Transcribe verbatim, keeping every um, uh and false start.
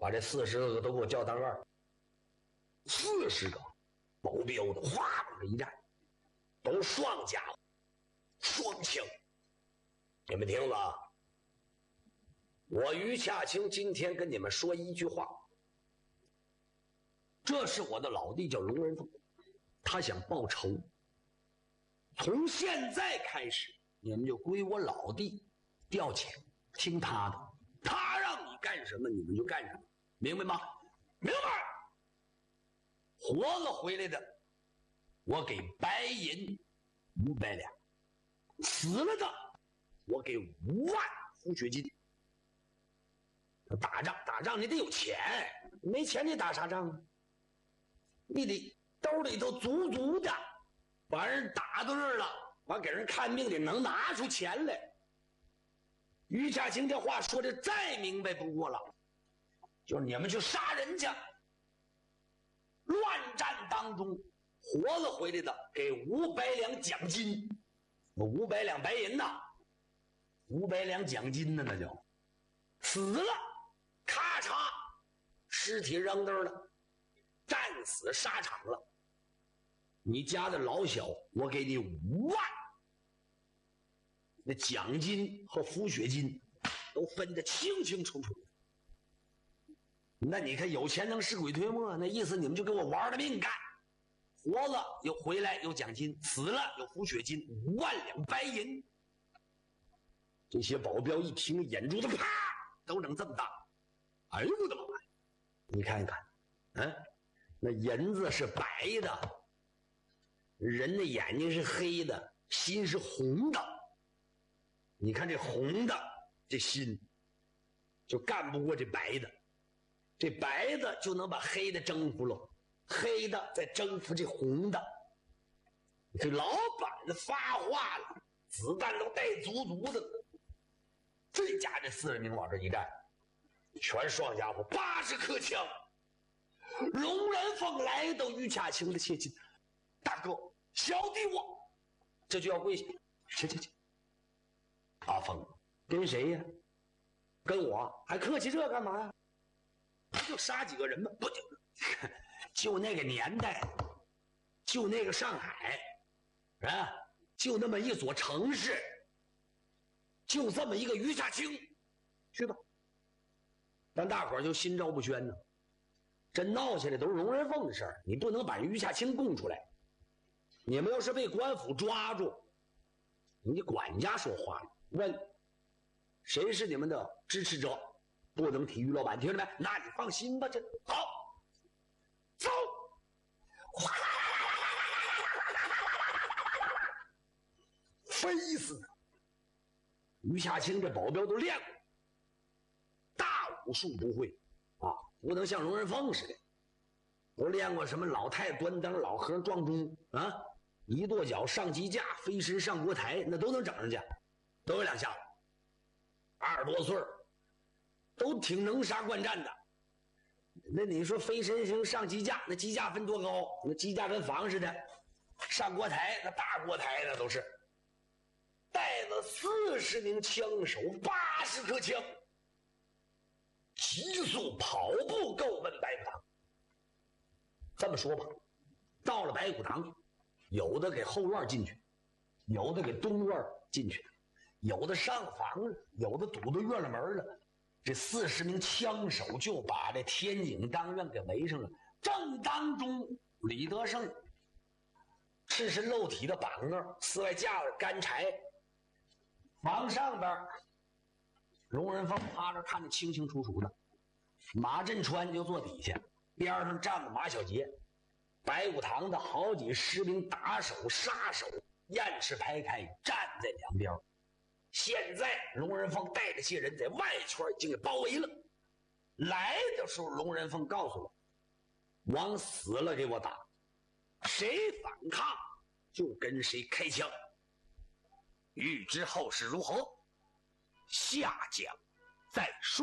把这四十个都给我叫当院。四十个保镖的哗往这一站，都双家伙双枪。你们听了，我于恰清今天跟你们说一句话，这是我的老弟叫龙人凤，他想报仇。从现在开始你们就归我老弟调遣，听他的，他让你干什么你们就干什么，明白吗？明白。活了回来的我给白银五百两，死了的我给五万付血金。打仗打仗你得有钱，没钱你打啥仗啊？你得兜里头足足的把人打对了，完给人看病得能拿出钱来。于家清这话说的再明白不过了，就是你们去杀人去，乱战当中活了回来的给五百两奖金，五百两白银呐，五百两奖金呢，那就死了，咔嚓，尸体扔那儿了，战死沙场了。你家的老小，我给你五万，那奖金和抚恤金都分得清清楚楚。那你看有钱能使鬼推磨，那意思你们就给我玩了命干，活了又回来有奖金，死了有抚恤金，五万两白银。这些保镖一听，眼珠子啪都能这么大。哎呦我的妈呀！你看看，嗯、啊，那银子是白的，人的眼睛是黑的，心是红的。你看这红的，这心就干不过这白的。这白的就能把黑的征服了，黑的再征服这红的。这老板子发话了，子弹都带足足的了。这家这四十名往这一站，全双家伙，八十颗枪。龙人凤来到于恰清的切近，大哥，小弟我，这就要跪下。去去去，阿凤跟谁呀？跟我，还客气这干嘛呀？不就杀几个人吗？不就就那个年代，就那个上海啊，就那么一所城市，就这么一个于恰清，去吧。但大伙儿就心照不宣呢。真闹起来都是龙人凤的事儿，你不能把于恰清供出来。你们要是被官府抓住，你管家说话了，问谁是你们的支持者，不能提于老板，听着没？那你放心吧，这好，走，飞死！于恰清这保镖都练过，大武术不会啊，不能像龙人凤似的，都练过什么老太端灯、老和撞钟啊，一跺脚上机架，飞身上锅台，那都能整上去，都有两下。二十多岁都挺能杀惯战的。那你说飞身行上机架，那机架分多高？那机架跟房似的，上锅台那大锅台那都是。带了四十名枪手，八十颗枪，急速跑步够奔白骨堂。这么说吧，到了白骨堂，有的给后院进去，有的给东院进去，有的上房了，有的堵到院了门了。这四十名枪手就把这天井当院给围上了。正当中，李德胜赤身露体的绑那儿，四外架着干柴。房上边，龙人凤趴着看得清清楚楚的，马振川就坐底下，边上站着马小杰。白骨堂的好几十名打手杀手雁翅排开站在两边。现在龙人凤带着些人在外圈已经给包围了。来的时候龙人凤告诉我，往死了给我打，谁反抗就跟谁开枪。欲知后事如何，下讲再说。